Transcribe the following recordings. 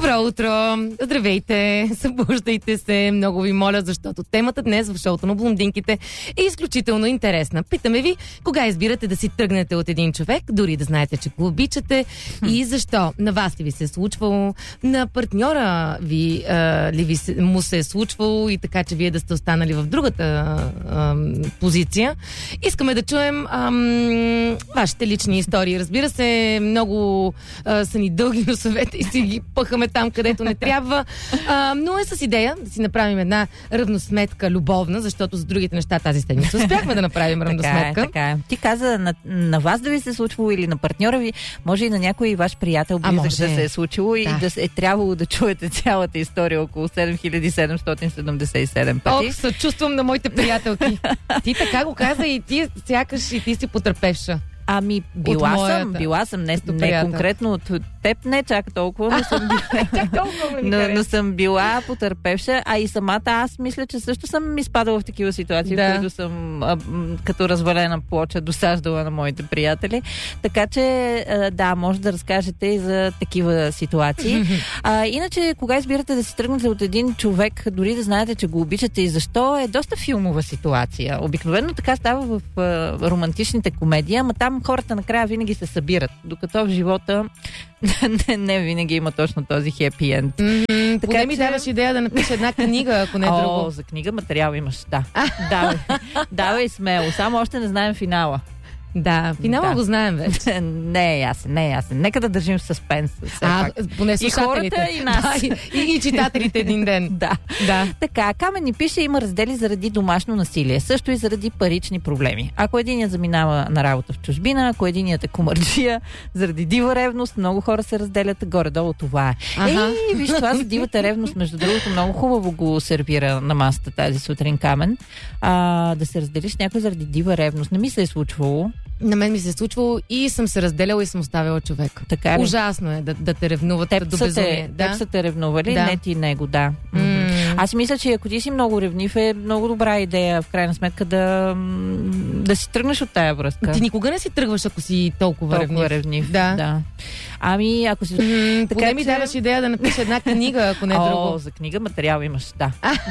Добро утро! Здравейте! Събуждайте се, много ви моля, защото темата днес в шоуто на блондинките е изключително интересна. Питаме ви, кога избирате да си тръгнете от един човек, дори да знаете, че го обичате и защо? На вас ли ви се е случвало? На партньора ви му се е случвало и така, че вие да сте останали в другата позиция? Искаме да чуем вашите лични истории. Разбира се, много са ни дълги носовете и си ги пъхаме там, където не трябва. Но е с идея да си направим една равносметка любовна, защото за другите неща тази седмица успяхме да направим равносметка. Така е. Ти каза на вас да ви се е случвало или на партньора ви, може и на някой ваш приятел близък да се е случило и да е трябвало да чуете цялата история около 7777 пъти. Ох, съчувствам на моите приятелки. Ти така го каза и ти сякаш и ти си потърпевша. Ами, била съм, не конкретно от теб, не чак толкова, но съм била потърпевша, а и самата аз мисля, че също съм изпадала в такива ситуации, в които съм като развалена плоча досаждала на моите приятели. Така че, може да разкажете и за такива ситуации. Иначе, кога избирате да си тръгнете от един човек, дори да знаете, че го обичате и защо, е доста филмова ситуация. Обикновено така става в романтичните комедии, ама там хората накрая винаги се събират, докато в живота не винаги има точно този хепи енд. Поне ми даваш идея да напиша една книга, ако не е друго. За книга материал имаш, да. Давай смело, само още не знаем финала. Да, финала го знаем вече. Не е ясен. Нека да държим в съспенс. Поне слушателите. И хората, и нас. И читателите един ден. Да. Така, Камен ни пише, има раздели заради домашно насилие, също и заради парични проблеми. Ако единият заминава на работа в чужбина, ако единият е комарджия, заради дива ревност, много хора се разделят, горе-долу това е. Виж, това за дивата ревност, между другото, много хубаво го сервира на масата тази сутрин Камен. Да се разделиш с някой заради дива ревност. Не ми се е случвало. На мен ми се е случвало и съм се разделяла и съм оставила човек. Така ли? Ужасно е да те ревнуват до безумие. Теб са те ревнували, не ти него, да. Аз мисля, че ако ти си много ревнив, е много добра идея в крайна сметка да си тръгнеш от тая връзка. Ти никога не си тръгваш, ако си толкова ревнив. Да. Ами, ако си... Поне ми даваш идея да напиша една книга, ако не е друго. За книга материал имаш, да.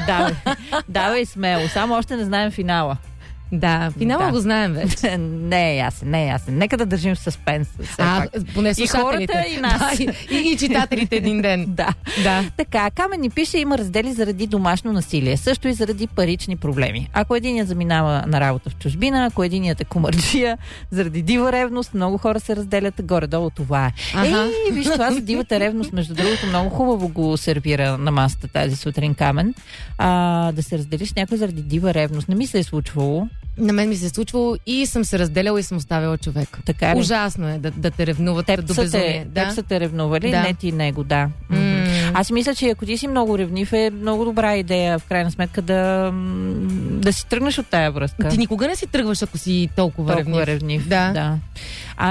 Давай смело, само още не знаем финала. Да, финала го знаем вече. Не е ясен. Нека да държим в съспенс. Поне слушателите. И хората, и нас. И читателите един ден. Да. Така, Камен ни пише, има раздели заради домашно насилие, също и заради парични проблеми. Ако единият заминава на работа в чужбина, ако единият е комарджия, заради дива ревност, много хора се разделят, горе-долу това е. Виж, това за дивата ревност, между другото, много хубаво го сервира на масата тази сутрин Камен. Да се разделиш с някой заради дива ревност. Не ми се е случвало. На мен ми се е случвало и съм се разделяла и съм оставила човек. Така ли? Ужасно е да те ревнуват до безумие. Теб са те ревнували, не ти него, да. Аз мисля, че ако ти си много ревнив, е много добра идея в крайна сметка да си тръгнеш от тая връзка. Ти никога не си тръгваш, ако си толкова ревнив. Да.